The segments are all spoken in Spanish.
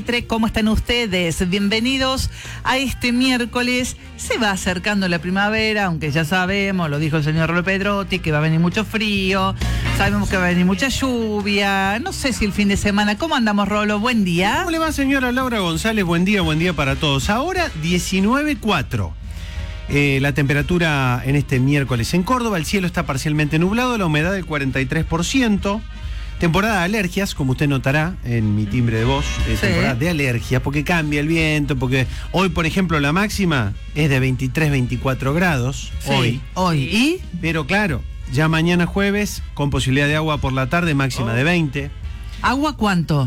Mitre. ¿Cómo están ustedes? Bienvenidos a este miércoles. Se va acercando la primavera, aunque ya sabemos, lo dijo el señor Rolo Pedrotti, que va a venir mucho frío. Sabemos que va a venir mucha lluvia. No sé si el fin de semana. ¿Cómo andamos, Rolo? Buen día. ¿Cómo le va, señora Laura González? Buen día para todos. Ahora 19:04. La temperatura en este miércoles en Córdoba. El cielo está parcialmente nublado, la humedad del 43%. Temporada de alergias, como usted notará en mi timbre de voz. Temporada de alergias, porque cambia el viento, porque hoy, por ejemplo, la máxima es de 23, 24 grados. Sí, hoy. ¿Y? Pero claro, ya mañana jueves, con posibilidad de agua por la tarde, máxima de 20. ¿Agua cuánto?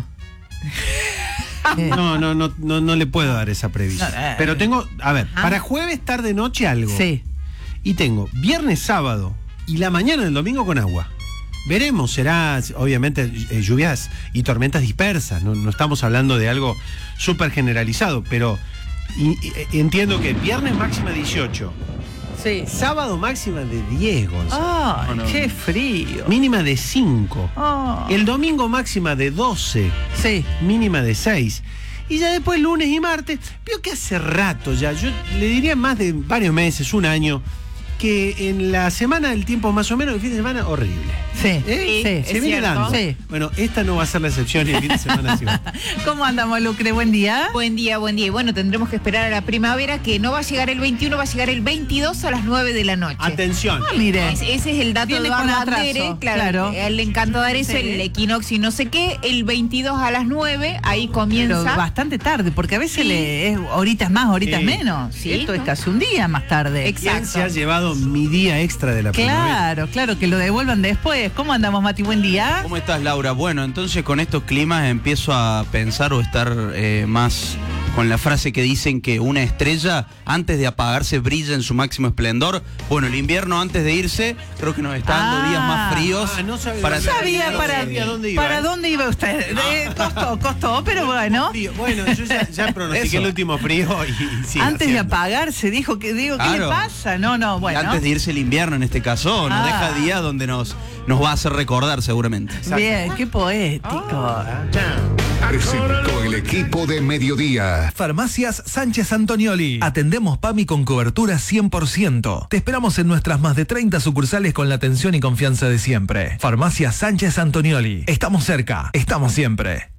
No le puedo dar esa previsión. Pero tengo, a ver, para jueves, tarde, noche, algo. Sí. Y tengo viernes, sábado y la mañana del domingo con agua. Veremos, será obviamente lluvias y tormentas dispersas. No estamos hablando de algo súper generalizado, pero entiendo que viernes máxima 18. Sí. Sábado máxima de 10, Gonzalo. ¡Ay, qué frío! Mínima de 5. Oh. El domingo máxima de 12. Sí. Mínima de 6. Y ya después lunes y martes, veo que hace rato ya, yo le diría más de varios meses, un año, que en la semana del tiempo más o menos, el fin de semana, horrible. Sí, Se viene dando. Sí. Bueno, esta no va a ser la excepción y el fin de semana sí va. ¿Cómo andamos, Lucre? Buen día. Buen día. Y bueno, tendremos que esperar a la primavera, que no va a llegar el 21, va a llegar el 22 a las 9 de la noche. Atención. Mire. Ese es el dato Viene de con Eduardo atraso, Andere, claro. A él le encanta dar eso, Sí. el equinoccio y no sé qué, el 22 a las 9, ahí Pero comienza. bastante tarde, porque a veces es horitas más, horitas Sí. menos. Sí, Esto es ¿no? casi un día más tarde. ¿Quién se ha llevado mi día extra de la primavera? Claro, que lo devuelvan después. ¿Cómo andamos, Mati? Buen día. ¿Cómo estás, Laura? Bueno, entonces con estos climas empiezo a pensar o estar más con la frase que dicen que una estrella antes de apagarse brilla en su máximo esplendor. Bueno, el invierno antes de irse creo que nos está dando días más fríos. No sabía, para dónde iba usted. Costó, pero bueno. Bueno, yo ya pronostiqué el último frío y sí. Antes de apagarse, dijo que ¿qué le pasa? No, bueno. Antes de irse el invierno en este caso, nos deja días donde nos va a hacer recordar seguramente. Bien, qué poético. Presentó el equipo de Mediodía. Farmacias Sánchez Antonioli. Atendemos PAMI con cobertura 100%. Te esperamos en nuestras más de 30 sucursales con la atención y confianza de siempre. Farmacias Sánchez Antonioli. Estamos cerca, estamos siempre.